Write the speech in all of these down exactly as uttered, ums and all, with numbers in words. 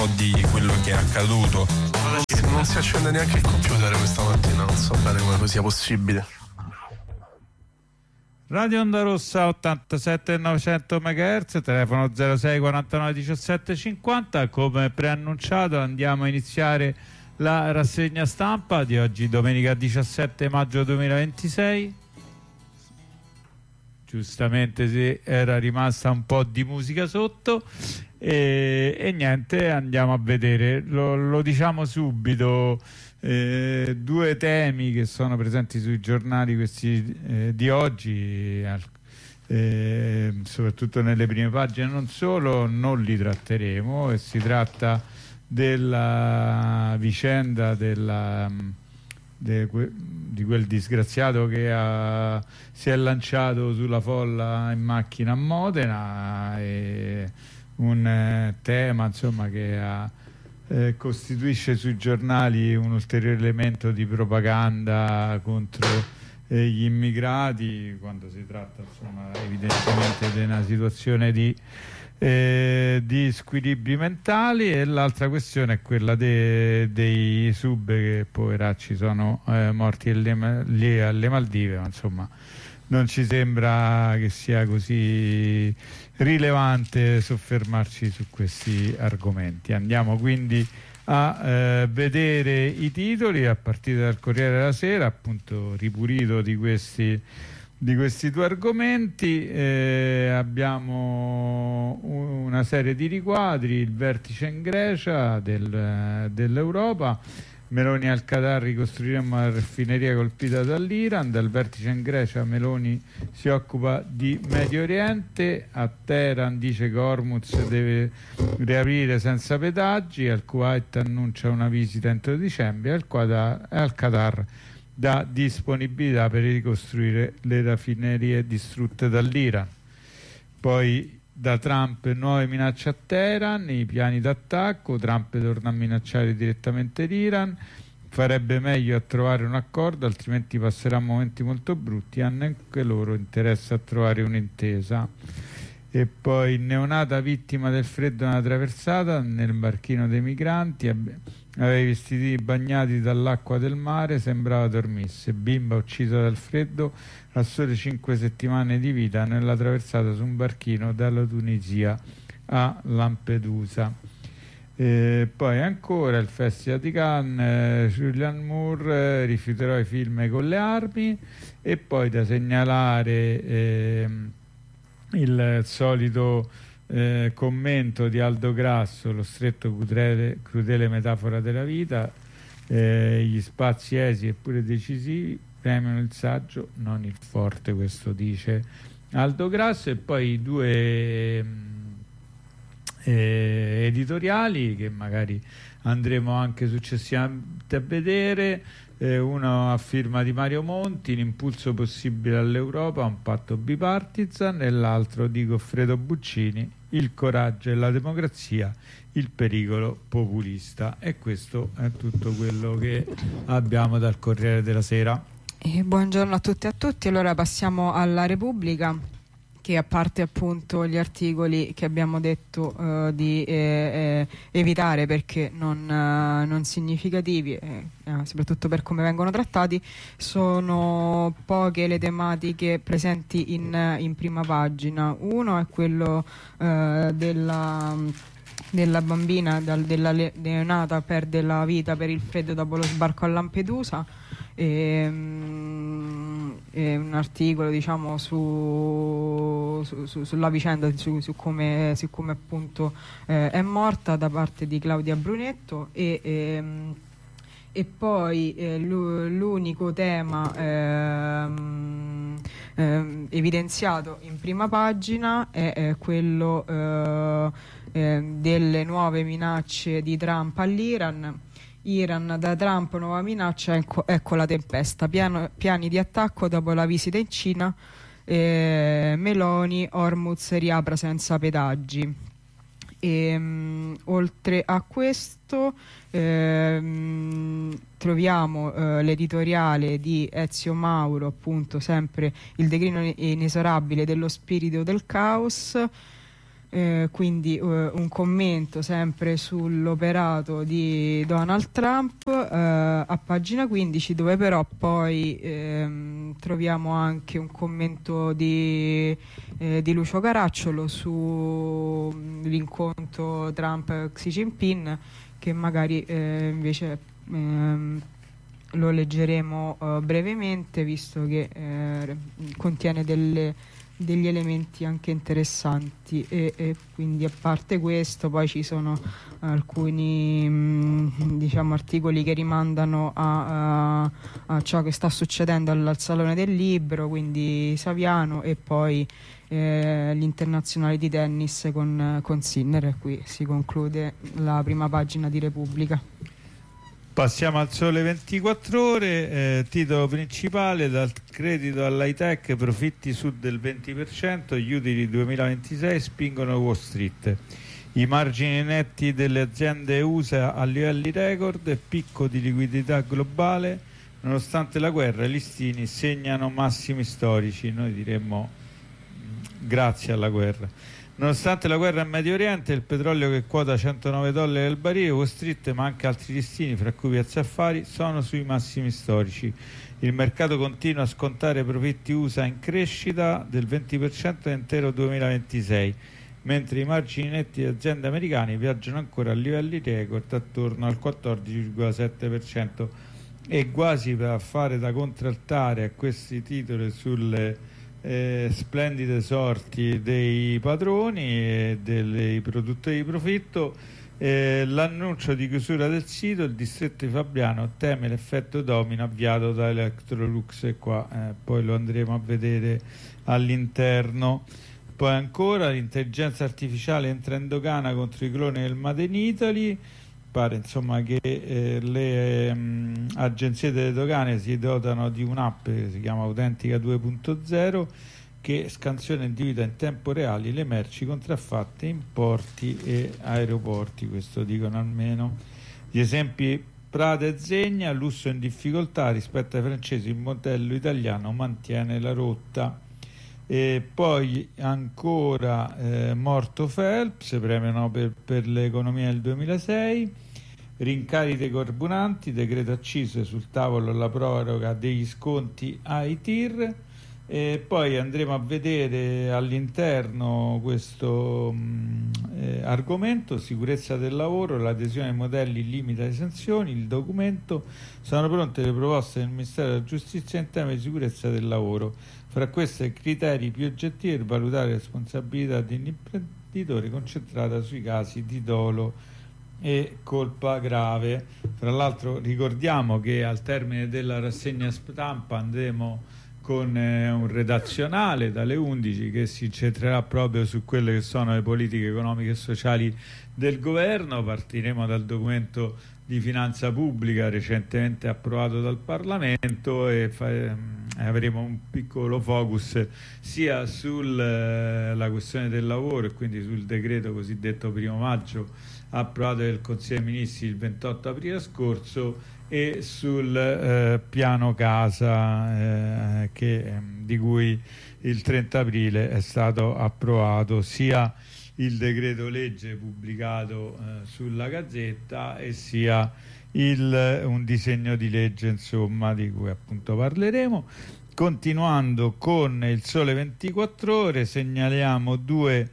di quello che è accaduto. Non si accende neanche il computer questa mattina, non so bene come sia possibile. Radio Onda Rossa ottantasette e novecento megahertz, telefono zero sei quarantanove diciassette cinquanta. Come preannunciato andiamo a iniziare la rassegna stampa di oggi, domenica diciassette maggio duemilaventisei. Giustamente si era rimasta un po' di musica sotto e, e niente, andiamo a vedere, lo, lo diciamo subito, eh, due temi che sono presenti sui giornali questi eh, di oggi, eh, soprattutto nelle prime pagine, non solo, non li tratteremo, e si tratta della vicenda della De que, di quel disgraziato che ha, si è lanciato sulla folla in macchina a Modena, e un eh, tema insomma che ha, eh, costituisce sui giornali un ulteriore elemento di propaganda contro eh, gli immigrati, quando si tratta insomma evidentemente di una situazione di Eh, di squilibri mentali. E l'altra questione è quella de, dei sub che poveracci sono eh, morti alle, lì alle Maldive, ma insomma non ci sembra che sia così rilevante soffermarci su questi argomenti. Andiamo quindi a eh, vedere i titoli a partire dal Corriere della Sera, appunto ripulito di questi Di questi due argomenti. Eh, abbiamo una serie di riquadri: il vertice in Grecia del, dell'Europa, Meloni al Qatar, ricostruiremo la raffineria colpita dall'Iran. Dal vertice in Grecia Meloni si occupa di Medio Oriente, a Teheran dice che Hormuz deve riaprire senza pedaggi, al Kuwait annuncia una visita entro dicembre, al Qatar, al Qatar dà disponibilità per ricostruire le raffinerie distrutte dall'Iran. Poi da Trump nuove minacce a Teheran, i piani d'attacco, Trump torna a minacciare direttamente l'Iran, farebbe meglio a trovare un accordo altrimenti passerà momenti molto brutti, hanno anche loro interesse a trovare un'intesa. E poi neonata vittima del freddo nella traversata nel barchino dei migranti, aveva i vestiti bagnati dall'acqua del mare, sembrava dormisse, bimba uccisa dal freddo a sole cinque settimane di vita nella traversata su un barchino dalla Tunisia a Lampedusa. E poi ancora il Festival di Cannes, eh, Julianne Moore, eh, rifiuterò i film con le armi. E poi da segnalare eh, il solito eh, commento di Aldo Grasso, lo stretto crudele, crudele metafora della vita, eh, gli spazi esili eppure decisivi premiano il saggio, non il forte, questo dice Aldo Grasso. E poi i due eh, editoriali che magari andremo anche successivamente a vedere. Eh, uno a firma di Mario Monti, l'impulso possibile all'Europa, un patto bipartisan, e l'altro di Goffredo Buccini, il coraggio e la democrazia, il pericolo populista. E questo è tutto quello che abbiamo dal Corriere della Sera. E buongiorno a tutti e a tutti. Allora passiamo alla Repubblica, che a parte appunto gli articoli che abbiamo detto uh, di eh, eh, evitare perché non, uh, non significativi, eh, eh, soprattutto per come vengono trattati, sono poche le tematiche presenti in, in prima pagina. Uno è quello uh, della della bambina, dal, della neonata, perde la vita per il freddo dopo lo sbarco a Lampedusa. E, um, e un articolo diciamo su, su, su, sulla vicenda, su, su, come, su come appunto eh, è morta, da parte di Claudia Brunetto. E, e, e poi eh, l'unico tema ehm, eh, evidenziato in prima pagina è, è quello eh, eh, delle nuove minacce di Trump all'Iran. Iran, da Trump nuova minaccia, ecco, ecco la tempesta, Piano, piani di attacco dopo la visita in Cina, eh, Meloni, Hormuz riapre senza pedaggi. E, um, oltre a questo ehm, troviamo eh, l'editoriale di Ezio Mauro, appunto sempre il declino inesorabile dello spirito del caos. Eh, quindi eh, un commento sempre sull'operato di Donald Trump eh, a pagina quindici, dove però poi ehm, troviamo anche un commento di, eh, di Lucio Caracciolo sull'incontro Trump-Xi Jinping, che magari eh, invece ehm, lo leggeremo eh, brevemente, visto che eh, contiene delle degli elementi anche interessanti, e, e quindi a parte questo poi ci sono alcuni mh, diciamo articoli che rimandano a, a, a ciò che sta succedendo al, al Salone del Libro, quindi Saviano, e poi eh, l'internazionale di tennis con, con Sinner, e qui si conclude la prima pagina di Repubblica. Passiamo al Sole ventiquattro Ore, eh, titolo principale: dal credito all'high tech, profitti su del venti per cento, gli utili duemilaventisei spingono Wall Street. I margini netti delle aziende U S A a livelli record, picco di liquidità globale, nonostante la guerra, i listini segnano massimi storici, noi diremmo grazie alla guerra. Nonostante la guerra in Medio Oriente, il petrolio che quota centonove dollari al barile, Wall Street, ma anche altri listini, fra cui Piazza Affari, sono sui massimi storici. Il mercato continua a scontare profitti U S A in crescita del venti per cento nell'intero duemilaventisei, mentre i margini netti di aziende americane viaggiano ancora a livelli record attorno al quattordici virgola sette per cento, e quasi per fare da contraltare a questi titoli sulle Eh, splendide sorti dei padroni e dei produttori di profitto, eh, l'annuncio di chiusura del sito. Il distretto di Fabriano teme l'effetto domino avviato da Electrolux, e qua eh, poi lo andremo a vedere all'interno. Poi ancora, l'intelligenza artificiale entra in dogana contro i cloni del Made in Italy. Pare insomma che eh, le ehm, agenzie delle dogane si dotano di un'app che si chiama Autentica due punto zero, che scansiona e individua in tempo reale le merci contraffatte in porti e aeroporti, questo dicono almeno. Gli esempi: Prada e Zegna, lusso in difficoltà rispetto ai francesi, il modello italiano mantiene la rotta. E poi ancora eh, morto Phelps, premio Nobel per l'economia del duemilasei. Rincari dei carburanti, decreto accise, sul tavolo la proroga degli sconti ai tir. E poi andremo a vedere all'interno questo mh, eh, argomento: sicurezza del lavoro, l'adesione ai modelli limita le sanzioni, il documento, sono pronte le proposte del Ministero della Giustizia in tema di sicurezza del lavoro. Fra questi criteri più oggettivi per valutare la responsabilità degli imprenditori, concentrata sui casi di dolo e colpa grave. Tra l'altro ricordiamo che al termine della rassegna stampa andremo con eh, un redazionale dalle undici che si centrerà proprio su quelle che sono le politiche economiche e sociali del governo. Partiremo dal documento di finanza pubblica recentemente approvato dal Parlamento, e fa, eh, avremo un piccolo focus sia sulla eh, questione del lavoro, e quindi sul decreto cosiddetto primo maggio approvato dal Consiglio dei Ministri il ventotto aprile scorso, e sul eh, piano casa eh, che, eh, di cui il trenta aprile è stato approvato sia il decreto legge pubblicato eh, sulla Gazzetta, e sia il, un disegno di legge insomma di cui appunto parleremo. Continuando con il Sole ventiquattro Ore, segnaliamo due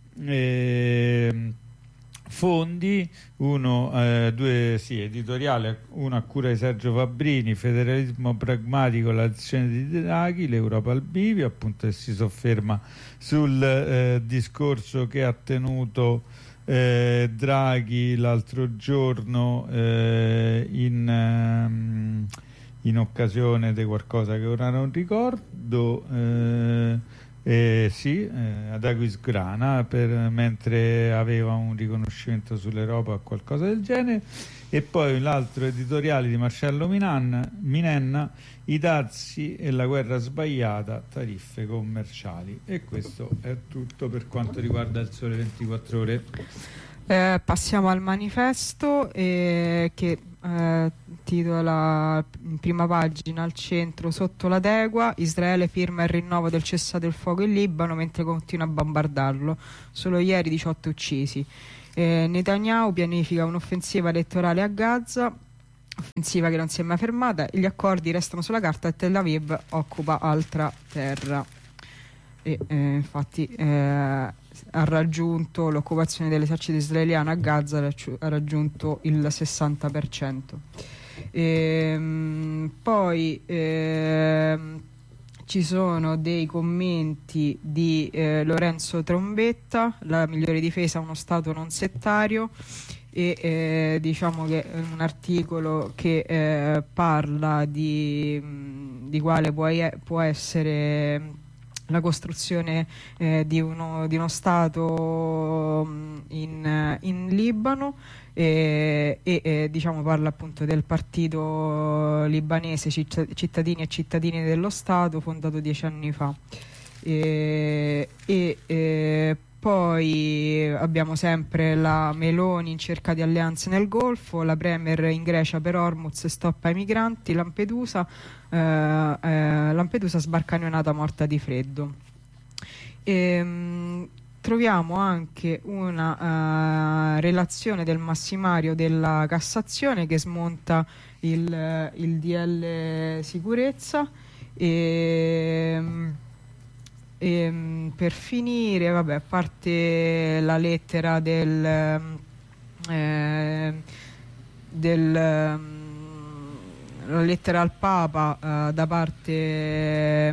eh, fondi, uno eh, due sì, editoriale, uno a cura di Sergio Fabbrini, Federalismo pragmatico, la lezione di Draghi, l'Europa al bivio, appunto, che si sofferma sul eh, discorso che ha tenuto eh, Draghi l'altro giorno eh, in, ehm, in occasione di qualcosa che ora non ricordo, eh, Eh, sì, eh, ad Aquisgrana, per, mentre aveva un riconoscimento sull'Europa o qualcosa del genere. E poi l'altro editoriale di Marcello Minan, Minenna, i dazi e la guerra sbagliata, tariffe commerciali. E questo è tutto per quanto riguarda il Sole ventiquattro Ore. Eh, passiamo al manifesto eh, che eh, titola in prima pagina al centro: sotto la tregua, Israele firma il rinnovo del cessate il fuoco in Libano mentre continua a bombardarlo. Solo ieri diciotto uccisi. Eh, Netanyahu pianifica un'offensiva elettorale a Gaza, offensiva che non si è mai fermata, e gli accordi restano sulla carta e Tel Aviv occupa altra terra. E, eh, infatti eh, ha raggiunto l'occupazione dell'esercito israeliano a Gaza, ha raggiunto il sessanta per cento. E, poi ehm, ci sono dei commenti di eh, Lorenzo Trombetta: la migliore difesa è uno Stato non settario, e eh, diciamo che è un articolo che eh, parla di, di quale può, può essere la costruzione eh, di, uno, di uno Stato in, in Libano, e, e, e diciamo parla appunto del partito libanese Cittadini e Cittadini dello Stato, fondato dieci anni fa. E, e, e poi abbiamo sempre la Meloni in cerca di alleanze nel Golfo, la Premier in Grecia per Hormuz e stoppa i migranti, Lampedusa, eh, eh, Lampedusa sbarca neonata morta di freddo. E, mh, troviamo anche una uh, relazione del massimario della Cassazione che smonta il, il D L sicurezza. E, E, per finire, vabbè, a parte la lettera del, eh, del la lettera al Papa eh, da parte eh,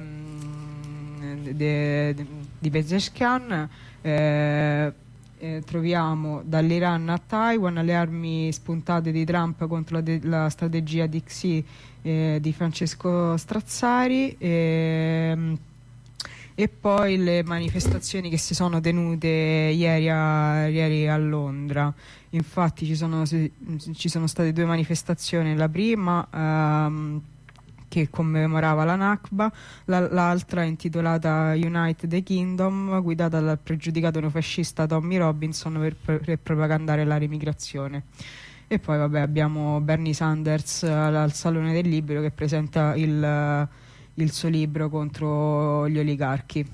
de, de, di Pezeshkian, eh, eh, troviamo dall'Iran a Taiwan le armi spuntate di Trump contro la, de, la strategia D X I eh, di Francesco Strazzari. E, E poi le manifestazioni che si sono tenute ieri a, ieri a Londra. Infatti ci sono, ci sono state due manifestazioni, la prima ehm, che commemorava la Nakba, la, l'altra intitolata Unite the Kingdom, guidata dal pregiudicato neofascista Tommy Robinson per, per propagandare la remigrazione. E poi vabbè, abbiamo Bernie Sanders al, al Salone del Libro che presenta il il suo libro contro gli oligarchi.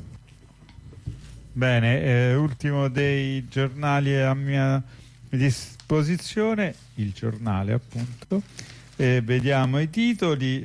Bene, eh, ultimo dei giornali a mia disposizione, il giornale appunto, eh, vediamo i titoli,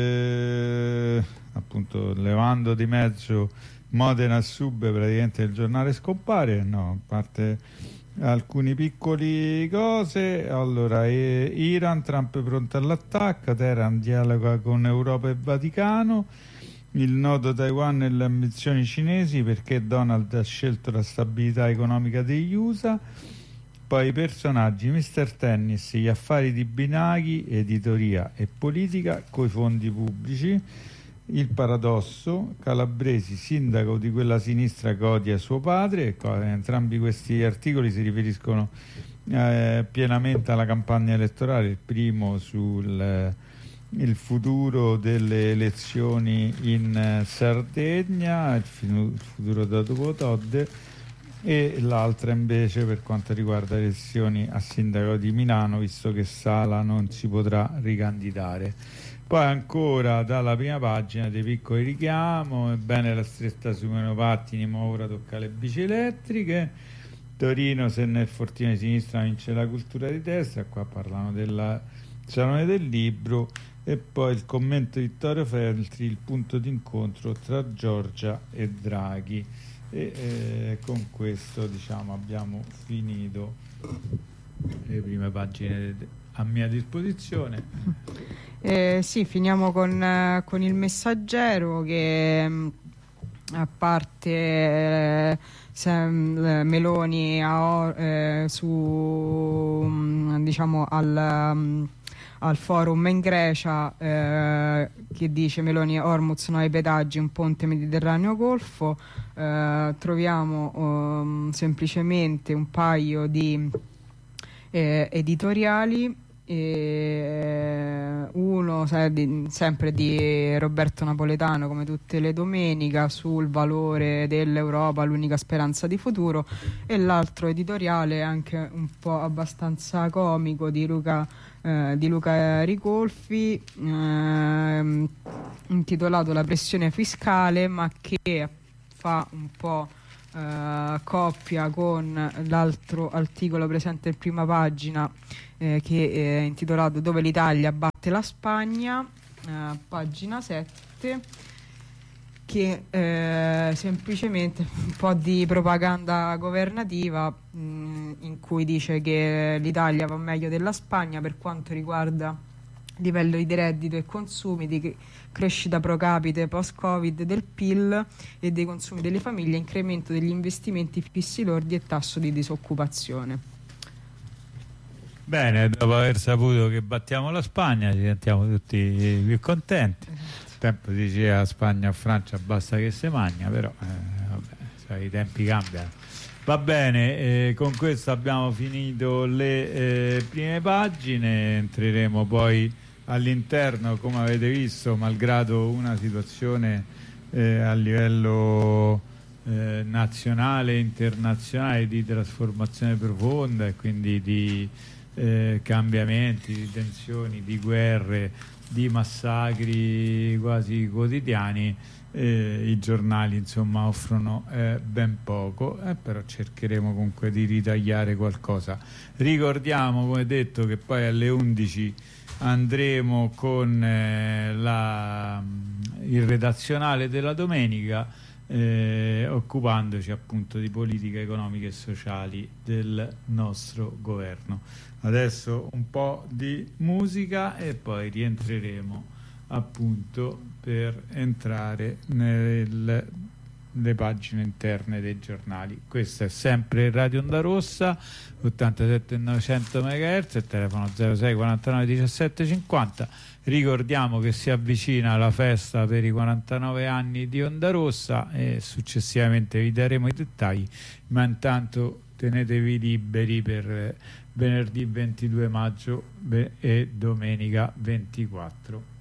eh, appunto levando di mezzo Modena Sub, praticamente il giornale scompare, no, a parte alcuni piccoli cose. Allora, eh, Iran, Trump pronto all'attacco, Teheran dialoga con Europa e Vaticano, il nodo Taiwan e le ambizioni cinesi perché Donald ha scelto la stabilità economica degli U S A. Poi i personaggi: mister Tennis, gli affari di Binaghi, editoria e politica coi fondi pubblici, il paradosso, Calabresi, sindaco di quella sinistra che odia suo padre. Entrambi questi articoli si riferiscono eh, pienamente alla campagna elettorale, il primo sul eh, il futuro delle elezioni in eh, Sardegna, il, finu- il futuro da dopo Todde, e l'altra invece per quanto riguarda le elezioni a sindaco di Milano, visto che Sala non si potrà ricandidare. Poi ancora dalla prima pagina dei piccoli richiamo: ebbene la stretta sui monopattini, ma ora tocca le bici elettriche. Torino, se nel fortino di sinistra vince la cultura di destra, qua parlano del Salone del Libro. E poi il commento di Vittorio Feltri, il punto d'incontro tra Giorgia e Draghi. E eh, con questo diciamo abbiamo finito le prime pagine a mia disposizione. Eh, sì, finiamo con, eh, con il Messaggero che mh, a parte eh, sem, Meloni a, eh, su mh, diciamo al, mh, al forum in Grecia eh, che dice Meloni Hormuz no ai pedaggi, un ponte Mediterraneo Golfo. Eh, troviamo um, semplicemente un paio di eh, editoriali. e uno sai, di, sempre di Roberto Napoletano, come tutte le domeniche, sul valore dell'Europa, l'unica speranza di futuro, e l'altro editoriale anche un po' abbastanza comico di Luca, eh, di Luca Ricolfi, eh, intitolato La pressione fiscale, ma che fa un po' Uh, coppia con l'altro articolo presente in prima pagina, eh, che è intitolato Dove l'Italia batte la Spagna, uh, pagina sette, che eh, semplicemente un po' di propaganda governativa, mh, in cui dice che l'Italia va meglio della Spagna per quanto riguarda livello di reddito e consumi, di crescita pro capite post-Covid del P I L e dei consumi delle famiglie, incremento degli investimenti fissi lordi e tasso di disoccupazione. Bene, dopo aver saputo che battiamo la Spagna ci sentiamo tutti più contenti. Il tempo si diceva Spagna o Francia basta che se magna, però eh, vabbè, sai, i tempi cambiano. Va bene, eh, con questo abbiamo finito le eh, prime pagine, entreremo poi all'interno, come avete visto, malgrado una situazione eh, a livello eh, nazionale e internazionale di trasformazione profonda e quindi di eh, cambiamenti, di tensioni, di guerre, di massacri quasi quotidiani, eh, i giornali insomma offrono eh, ben poco, eh, però cercheremo comunque di ritagliare qualcosa. Ricordiamo, come detto, che poi alle undici andremo con eh, la, il redazionale della domenica, eh, occupandoci appunto di politiche economiche e sociali del nostro governo. Adesso un po' di musica e poi rientreremo appunto per entrare nel le pagine interne dei giornali. Questo è sempre Radio Onda Rossa, ottantasette novecento megahertz, il telefono zero sei quarantanove diciassette cinquanta. Ricordiamo che si avvicina la festa per i quarantanove anni di Onda Rossa e successivamente vi daremo i dettagli, ma intanto tenetevi liberi per venerdì ventidue maggio e domenica ventiquattro.